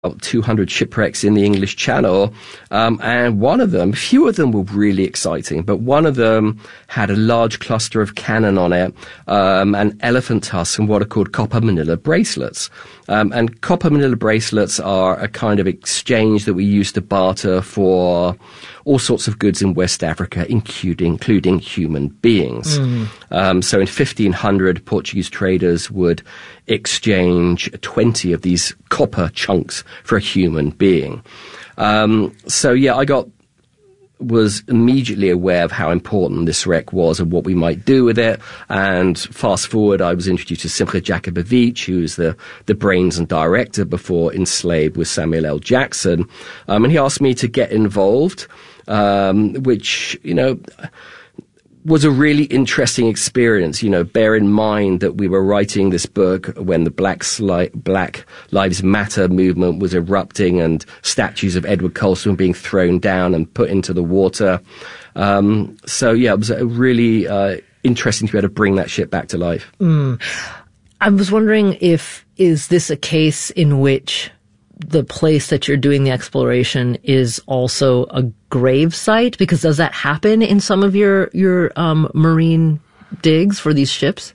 200 shipwrecks in the English Channel, and one of them, a few of them were really exciting, but one of them had a large cluster of cannon on it, and elephant tusks and what are called copper manila bracelets. And copper manila bracelets are a kind of exchange that we use to barter for all sorts of goods in West Africa, including human beings. So in 1500, Portuguese traders would exchange 20 of these copper chunks for a human being. I was immediately aware of how important this wreck was and what we might do with it. And fast forward, I was introduced to Simcha Jacobovic, who was the brains and director before Enslaved with Samuel L. Jackson. And he asked me to get involved, which, was a really interesting experience. Bear in mind that we were writing this book when the Black Lives Matter movement was erupting and statues of Edward Colston were being thrown down and put into the water. It was really interesting to be able to bring that ship back to life. I was wondering is this a case in which the place that you're doing the exploration is also a grave site? Because does that happen in some of your marine digs for these ships?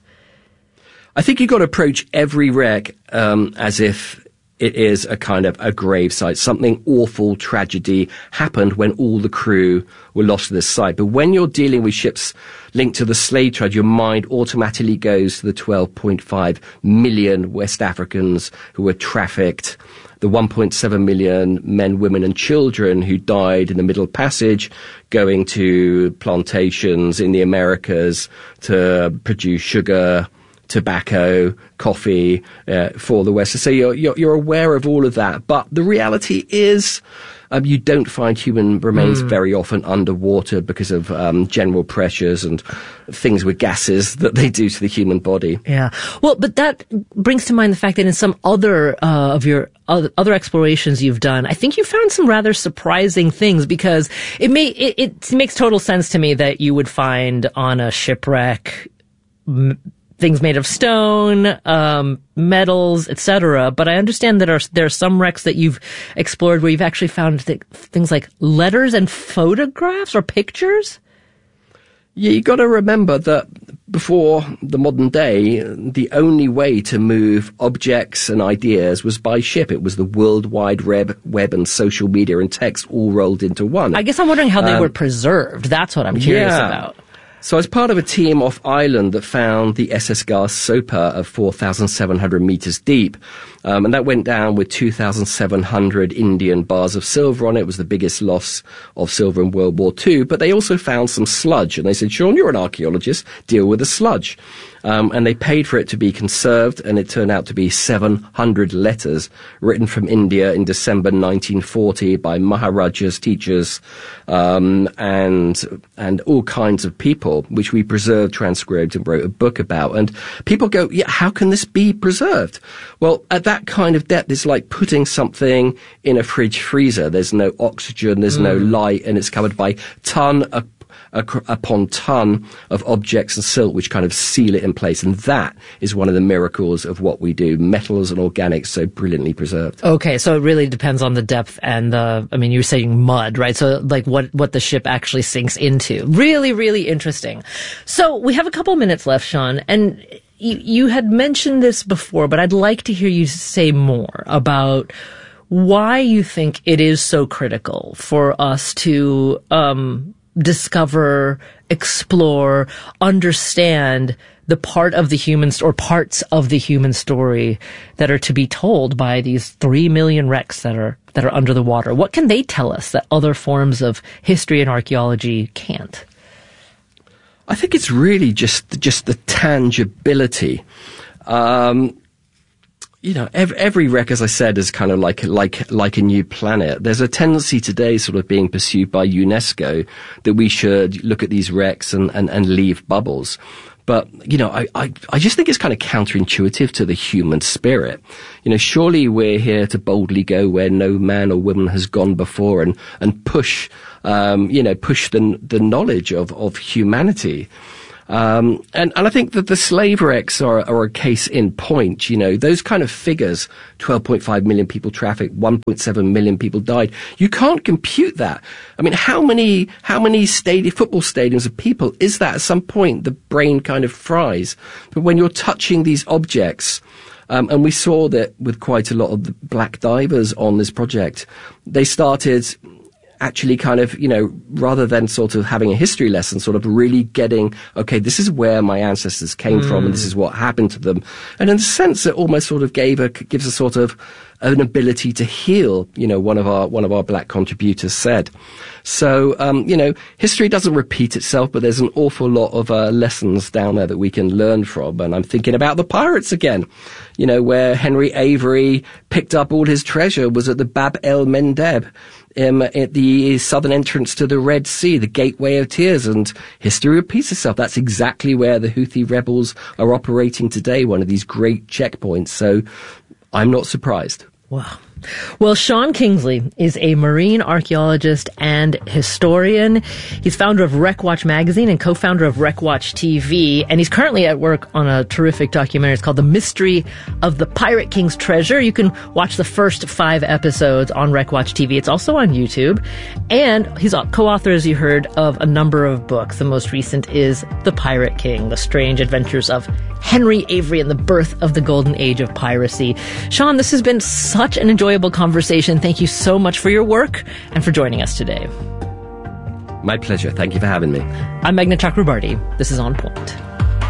I think you've got to approach every wreck as if it is a kind of a grave site. Something awful, tragedy happened when all the crew were lost to this site. But when you're dealing with ships linked to the slave trade, your mind automatically goes to the 12.5 million West Africans who were trafficked, the 1.7 million men, women and children who died in the Middle Passage going to plantations in the Americas to produce sugar, tobacco, coffee for the West. So you're aware of all of that. But the reality is you don't find human remains very often underwater because of general pressures and things with gases that they do to the human body. Yeah. Well, but that brings to mind the fact that in some other of your other explorations you've done, I think you found some rather surprising things, because it makes total sense to me that you would find on a shipwreck things made of stone, metals, etc. But I understand that there are some wrecks that you've explored where you've actually found things like letters and photographs or pictures. Yeah, you got to remember that before the modern day, the only way to move objects and ideas was by ship. It was the World Wide Web and social media and text all rolled into one. I guess I'm wondering how they were preserved. That's what I'm curious about. So I was part of a team off island that found the SS Gar Soper of 4,700 meters deep. And that went down with 2,700 Indian bars of silver on it. It was the biggest loss of silver in World War II. But they also found some sludge. And they said, Sean, you're an archaeologist. Deal with the sludge. And they paid for it to be conserved. And it turned out to be 700 letters written from India in December 1940 by Maharajas, teachers, and all kinds of people, which we preserved, transcribed, and wrote a book about. And people go, yeah, how can this be preserved? Well, at that kind of depth, it's like putting something in a fridge freezer. There's no oxygen, there's no light, and it's covered by ton upon ton of objects and silt which kind of seal it in place. And that is one of the miracles of what we do. Metals and organics so brilliantly preserved. Okay, so it really depends on the depth and you were saying mud, right? So like what the ship actually sinks into. Really, really interesting. So we have a couple minutes left, Sean, and you had mentioned this before, but I'd like to hear you say more about why you think it is so critical for us to discover, explore, understand the part of the human or parts of the human story that are to be told by these 3 million wrecks that are under the water. What can they tell us that other forms of history and archaeology can't? I think it's really just the tangibility. Every wreck, as I said, is kind of like a new planet. There's a tendency today sort of being pursued by UNESCO that we should look at these wrecks and leave bubbles. But, I just think it's kind of counterintuitive to the human spirit. Surely we're here to boldly go where no man or woman has gone before and push the knowledge of humanity. And I think that the slave wrecks are a case in point. You know, those kind of figures, 12.5 million people trafficked, 1.7 million people died. You can't compute that. I mean, how many football stadiums of people is that? At some point, the brain kind of fries. But when you're touching these objects, and we saw that with quite a lot of the black divers on this project, they started actually kind of, you know, rather than sort of having a history lesson, sort of really getting, okay, this is where my ancestors came from and this is what happened to them. And in a sense, it almost sort of gives a sort of an ability to heal, you know, one of our black contributors said. So, you know, history doesn't repeat itself, but there's an awful lot of lessons down there that we can learn from. And I'm thinking about the pirates again, you know, where Henry Avery picked up all his treasure was at the Bab el Mandeb, at the southern entrance to the Red Sea, the Gateway of Tears, and history repeats itself. That's exactly where the Houthi rebels are operating today, one of these great checkpoints. So I'm not surprised. Wow. Well, Sean Kingsley is a marine archaeologist and historian. He's founder of WreckWatch Magazine and co-founder of WreckWatch TV, and he's currently at work on a terrific documentary. It's called The Mystery of the Pirate King's Treasure. You can watch the first 5 episodes on WreckWatch TV. It's also on YouTube. And he's a co-author, as you heard, of a number of books. The most recent is The Pirate King, The Strange Adventures of Henry Avery and the Birth of the Golden Age of Piracy. Sean, this has been such an enjoyable conversation. Thank you so much for your work and for joining us today. My pleasure. Thank you for having me. I'm Meghna Chakrabarty. This is On Point.